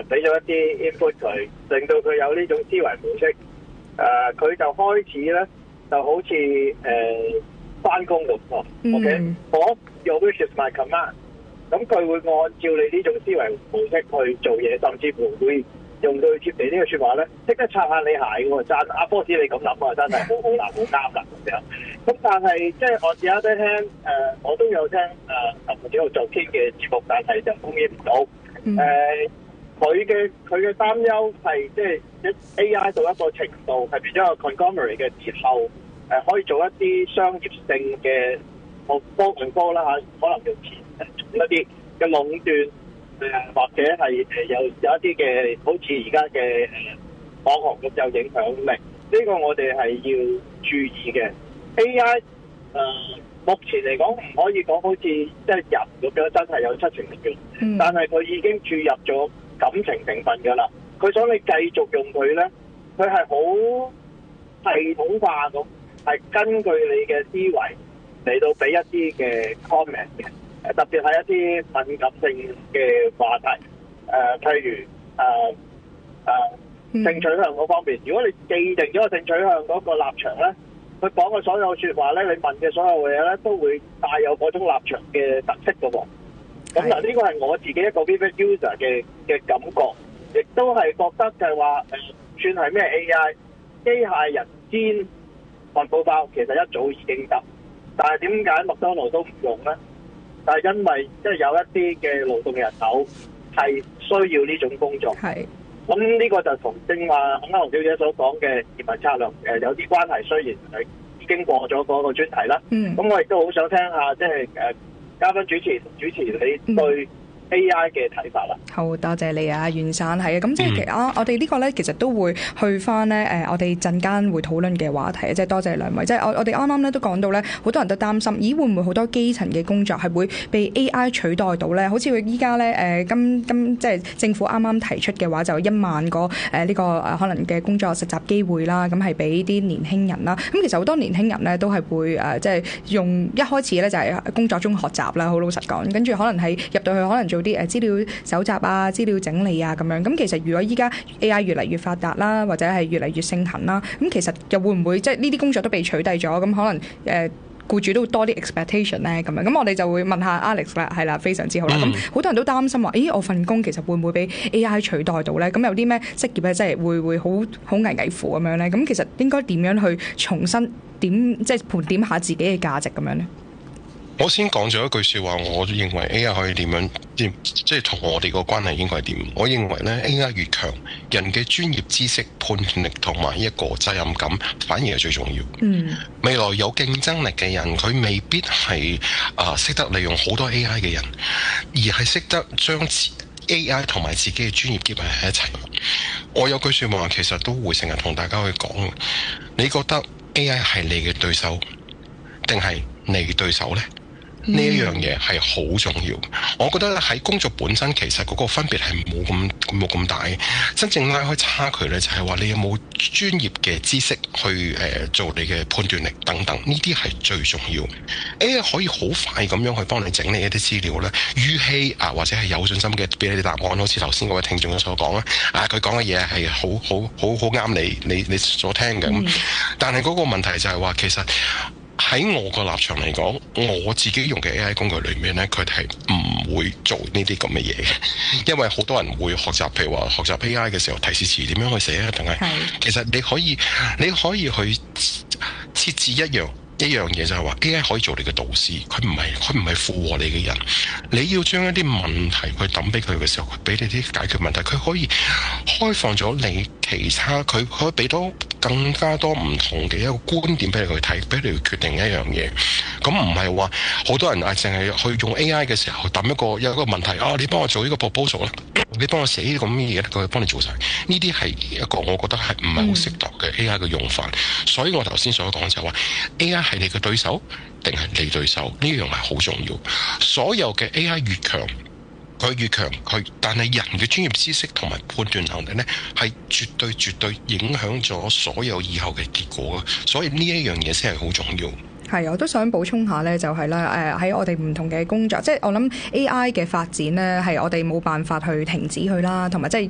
俾咗一啲 input 佢，令到佢有呢種思維模式。佢就開始咧就好似翻工咁喎。OK， Your wish is my command。咁佢會按照你呢種思維模式去做嘢，甚至乎會用到貼地呢個説話咧，即刻擦下你鞋喎，讚阿波子你咁諗啊，真係好難好啱㗎咁樣。咁但係即係我而家都聽我都有聽頭先我做天嘅節目，但係就供應唔到。佢嘅擔憂係即係 AI 到一個程度係變咗一個 conglomerate 嘅之後，可以做一啲商業性嘅科啦嚇，可能用錢一啲嘅壟斷，或者係有一啲嘅好似而家嘅網紅咁有影響力。呢個我哋係要注意嘅。AI 目前嚟講唔可以講好似即係人咁樣真係有七情六欲，但係佢已經注入咗感情成分㗎啦。佢想你繼續用佢咧，佢係好系統化咁，係根據你嘅思維嚟到俾一啲嘅 comment 嘅。特別係一啲敏感性嘅話題，譬如性取向嗰方面，如果你既定咗個性取向嗰個立場咧，佢講嘅所有説話咧，你問嘅所有嘢咧，都會帶有嗰種立場嘅特色嘅喎。咁嗱，呢個係我自己一個 Vivid User 嘅感覺，亦都係覺得就係話算係咩 AI 機械人煎漢堡包，其實一早已經得，但係點解麥當勞都唔用咧？但係因為即係有一啲嘅勞動人口係需要呢種工作，咁呢個就同正話阿洪小姐所講嘅移民策略有啲關係。雖然係已經過咗嗰個專題啦，咁我亦都好想聽下即係嘉賓主持你對AI 嘅睇法啦。 好多謝你啊，袁生。係啊，咁即係其實我哋呢個咧，其實都會去翻咧我哋陣間會討論嘅話題。即係多謝兩位。即係我哋啱啱咧都講到咧，好多人都擔心，咦會唔會好多基層嘅工作係會被 AI 取代到咧？好似佢依家咧今即係政府啱啱提出嘅話，就1萬個呢個可能嘅工作實習機會啦，咁係俾啲年輕人啦。咁其實好多年輕人咧都係會即係用一開始咧就係工作中學習啦，好老實講，跟住可能係入到去可能做啲資料搜集啊、資料整理啊咁樣。咁其實如果依家 AI 越嚟越發達啦，或者係越嚟越盛行啦，咁其實又會唔會即係呢啲工作都被取締咗？咁可能僱主都多啲 expectation 咧咁樣。咁我哋就會問下 Alex 啦，係啦，非常之好啦。咁好多人都擔心話，咦我份工其實會唔會俾 AI 取代到咧？咁有啲咩職業咧，即係會好危乎咁樣咧？咁其實應該點樣去重新即係盤點下自己嘅價值咁樣咧？ 我先講咗一句說話，我認為 AI 可以點樣，即係同我哋個關係應該係點？我認為咧 AI 越強，人嘅專業知識、判斷力同埋一個責任感，反而係最重要。未來有競爭力嘅人，佢未必係識得利用好多 AI 嘅人，而係識得將AI 同埋自己嘅專業結合喺一齊。我有句說話，其實都會成日同大家去講，你覺得 AI 係你嘅對手，定係你嘅對手呢？呢一樣嘢係好重要。我覺得喺工作本身其實嗰個分別係冇咁大。真正拉開差距呢，就係話你有冇專業嘅知識去做你嘅判斷力等等，呢啲係最重要。AI 可以好快咁樣去幫你整理一啲資料呢，語氣或者係有信心嘅俾你啲答案，好似頭先嗰位聽眾所講啦。佢講嘅嘢係好啱你所聽嘅。但係嗰個問題就係話，其實喺我個立場嚟講，我自己用嘅 AI 工具裏面呢，佢哋係唔會做呢啲咁嘅嘢嘅，因為好多人會學習，譬如話學習 AI 嘅時候，提示詞點樣去寫啊，定係其實你可以去設置一樣嘢，就係話 AI 可以做你嘅導師，佢唔係附和你嘅人。你要將一啲問題去抌俾佢嘅時候，佢俾你啲解決問題，佢可以開放咗你其他，佢可以俾到更加多唔同嘅一個觀點俾你去睇，俾你去決定一樣嘢。咁唔係話好多人淨係去用 AI 嘅時候抌一個問題你幫我做呢個 proposal 啦，你幫我寫呢個咁嘅嘢，佢幫你做晒。呢啲係一個我覺得係唔係好適當嘅 AI 嘅用法。所以我頭先所講就係話 AI 係你嘅對手定係你對手，呢樣係好重要。所有嘅 AI 越強，但係人嘅專業知識同埋判斷能力呢，係絕對影響咗所有以後嘅結果。所以呢一樣嘢先係好重要。 係，我都想補充下咧，就係咧喺我哋唔同嘅工作，即係我諗 AI 嘅發展咧，係我哋冇辦法去停止佢啦，同埋即係